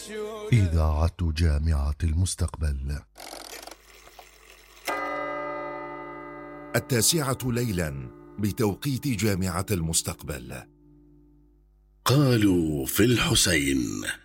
إذاعة جامعة المستقبل. 9 ليلا بتوقيت جامعة المستقبل. قالوا في الحسين.